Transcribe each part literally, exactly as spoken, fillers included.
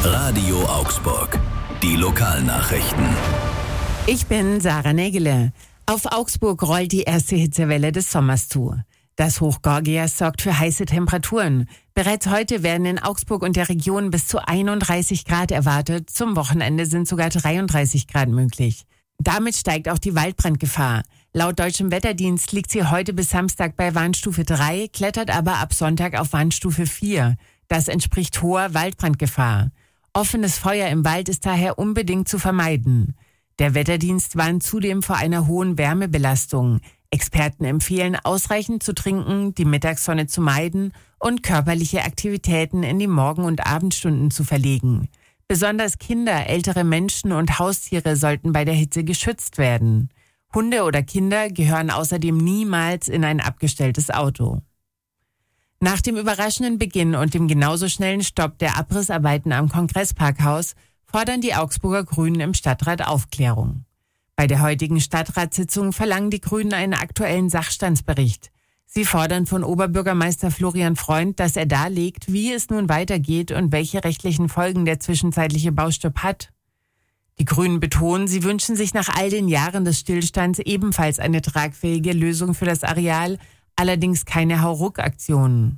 Radio Augsburg. Die Lokalnachrichten. Ich bin Sarah Nägele. Auf Augsburg rollt die erste Hitzewelle des Sommers zu. Das Hoch Gorgias sorgt für heiße Temperaturen. Bereits heute werden in Augsburg und der Region bis zu einunddreißig Grad erwartet. Zum Wochenende sind sogar dreiunddreißig Grad möglich. Damit steigt auch die Waldbrandgefahr. Laut Deutschem Wetterdienst liegt sie heute bis Samstag bei Warnstufe drei, klettert aber ab Sonntag auf Warnstufe vier. Das entspricht hoher Waldbrandgefahr. Offenes Feuer im Wald ist daher unbedingt zu vermeiden. Der Wetterdienst warnt zudem vor einer hohen Wärmebelastung. Experten empfehlen, ausreichend zu trinken, die Mittagssonne zu meiden und körperliche Aktivitäten in die Morgen- und Abendstunden zu verlegen. Besonders Kinder, ältere Menschen und Haustiere sollten bei der Hitze geschützt werden. Hunde oder Kinder gehören außerdem niemals in ein abgestelltes Auto. Nach dem überraschenden Beginn und dem genauso schnellen Stopp der Abrissarbeiten am Kongressparkhaus fordern die Augsburger Grünen im Stadtrat Aufklärung. Bei der heutigen Stadtratssitzung verlangen die Grünen einen aktuellen Sachstandsbericht. Sie fordern von Oberbürgermeister Florian Freund, dass er darlegt, wie es nun weitergeht und welche rechtlichen Folgen der zwischenzeitliche Baustopp hat. Die Grünen betonen, sie wünschen sich nach all den Jahren des Stillstands ebenfalls eine tragfähige Lösung für das Areal, allerdings keine Hauruck-Aktionen.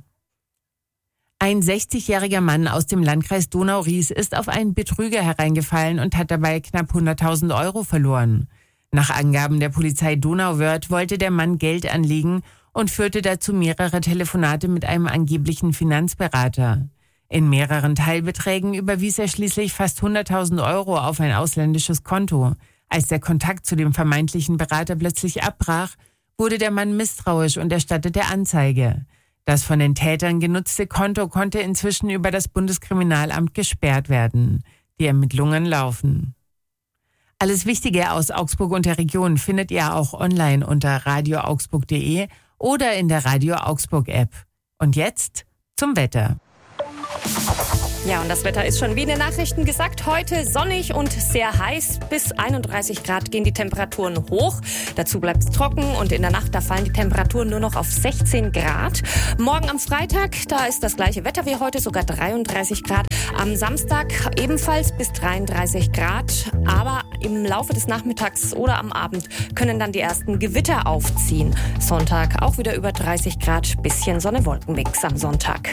Ein sechzigjähriger Mann aus dem Landkreis Donau-Ries ist auf einen Betrüger hereingefallen und hat dabei knapp hunderttausend Euro verloren. Nach Angaben der Polizei Donauwörth wollte der Mann Geld anlegen und führte dazu mehrere Telefonate mit einem angeblichen Finanzberater. In mehreren Teilbeträgen überwies er schließlich fast hunderttausend Euro auf ein ausländisches Konto. Als der Kontakt zu dem vermeintlichen Berater plötzlich abbrach, wurde der Mann misstrauisch und erstattete Anzeige. Das von den Tätern genutzte Konto konnte inzwischen über das Bundeskriminalamt gesperrt werden. Die Ermittlungen laufen. Alles Wichtige aus Augsburg und der Region findet ihr auch online unter radio augsburg punkt de oder in der Radio Augsburg App. Und jetzt zum Wetter. Ja, und das Wetter ist schon wie in den Nachrichten gesagt. Heute sonnig und sehr heiß. Bis einunddreißig Grad gehen die Temperaturen hoch. Dazu bleibt es trocken und in der Nacht, da fallen die Temperaturen nur noch auf sechzehn Grad. Morgen am Freitag, da ist das gleiche Wetter wie heute, sogar dreiunddreißig Grad. Am Samstag ebenfalls bis dreiunddreißig Grad. Aber im Laufe des Nachmittags oder am Abend können dann die ersten Gewitter aufziehen. Sonntag auch wieder über dreißig Grad, bisschen Sonne-Wolken-Mix am Sonntag.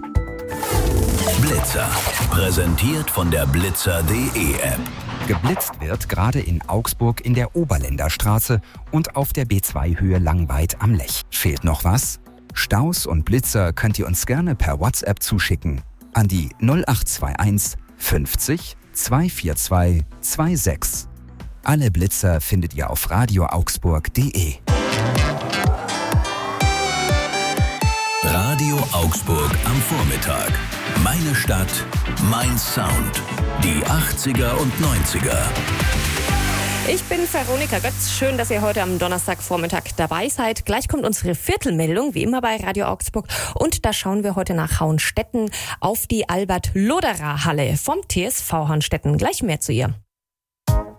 Blitzer. Präsentiert von der blitzer punkt de App. Geblitzt wird gerade in Augsburg in der Oberländerstraße und auf der B zwei Höhe Langweid am Lech. Fehlt noch was? Staus und Blitzer könnt ihr uns gerne per WhatsApp zuschicken an die null acht zwei eins fünfzig zweihundertvierundzwanzig sechsundzwanzig. Alle Blitzer findet ihr auf radio augsburg punkt de. Radio Augsburg am Vormittag. Meine Stadt, mein Sound. Die achtziger und neunziger. Ich bin Veronika Götz. Schön, dass ihr heute am Donnerstagvormittag dabei seid. Gleich kommt unsere Viertelmeldung, wie immer bei Radio Augsburg. Und da schauen wir heute nach Hauenstetten auf die Albert-Loderer-Halle vom T S V Hauenstetten. Gleich mehr zu ihr.